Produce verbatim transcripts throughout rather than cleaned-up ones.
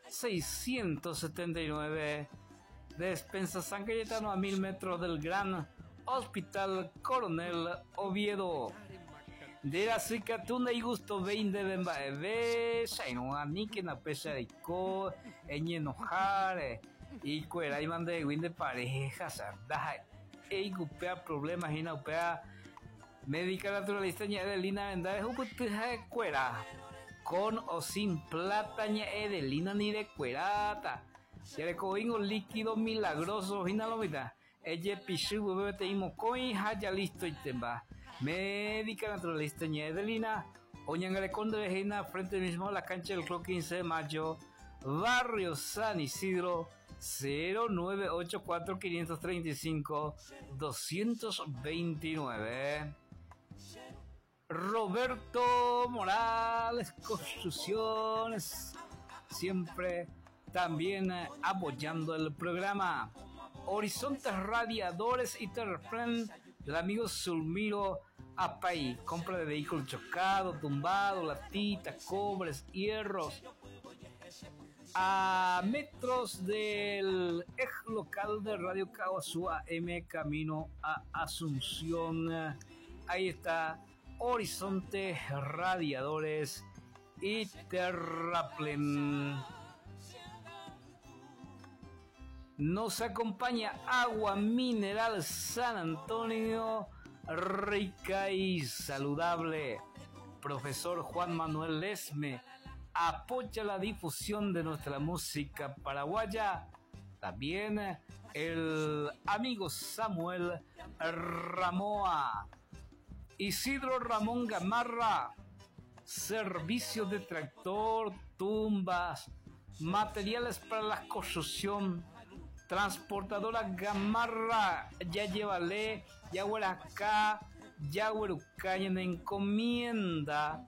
seiscientos setenta y nueve. Despensa San Cayetano, a mil metros del Gran Hospital Coronel Oviedo. De la Cicatuna y Gusto veinte Bembaeve, Shaino, Nike, na pesa de co, Eñenojar, y Cuera, y mande de parejas, Ardaja, e Gupea problemas, y Naupea, médica naturalista, Edelina Vendaje, Juputuja de Cuera, con o sin plata, Edelina ni de Cuerata, y recovingo líquido milagroso, y Nalomita. Ella pichu bebé te imo coi haya listo y temba. Médica naturalista Edelina, Oñangale Conde de Reina, frente mismo a la cancha del Club quince de mayo, Barrio San Isidro, cero nueve ocho cuatro, cinco tres cinco, dos dos nueve. Roberto Morales Construcciones, siempre también apoyando el programa. Horizontes Radiadores y Terraplan, el amigo Zulmiro Apay, compra de vehículos chocados, tumbados, latitas, cobres, hierros. A metros del ex local de Radio Caguazú M, camino a Asunción. Ahí está Horizontes Radiadores y Terraplan. Nos acompaña Agua Mineral San Antonio, rica y saludable. Profesor Juan Manuel Lesme apoya la difusión de nuestra música paraguaya. También el amigo Samuel Ramoa. Isidro Ramón Gamarra, servicio de tractor, tumbas, materiales para la construcción. Transportadora Gamarra, ya llévale, ya acá, ya huerucaña en encomienda.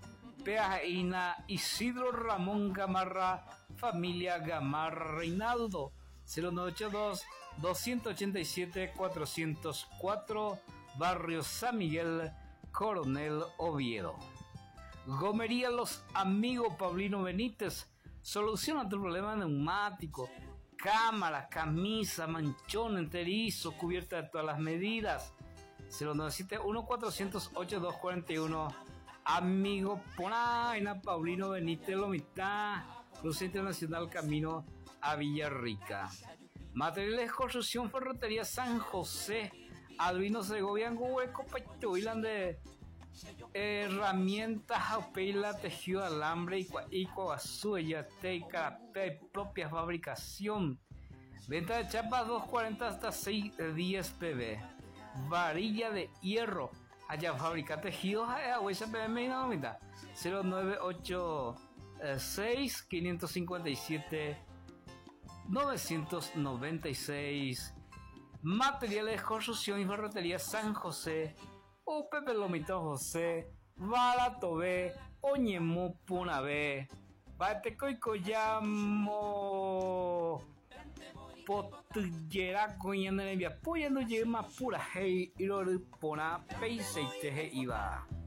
Peaina Isidro Ramón Gamarra, familia Gamarra Reinaldo, cero nueve ocho dos, dos ocho siete, cuatro cero cuatro, Barrio San Miguel, Coronel Oviedo. Gomería Los Amigos Paulino Benítez, soluciona tu problema neumático. Cámara, camisa, manchón enterizo, cubierta de todas las medidas. cero nueve siete uno cuatro cero cero ocho dos cuatro uno. Amigo Ponaina Paulino Benítez Lomita, Cruce Internacional camino a Villarrica. Materiales de construcción, Ferretería San José, Albino Segovia, Hueco, Pachuilan de herramientas, Aupela, tejido de alambre y Coazú, Yate, Carapé, propia fabricación. Venta de chapas dos cuarenta hasta seis diez P B. Varilla de hierro. Allá fabrica tejidos a huesa P M y no mitad. cero nueve ocho seis, cinco cinco siete, nueve nueve seis. Materiales de construcción y ferretería San José. O Pepe Lomito José, Barato B, Oñemu Puna B, Batecoico Llamo, Potillera Coñana Nevia, Poyando Yema Pura Hey, Irori Pona, Peiseite Iba.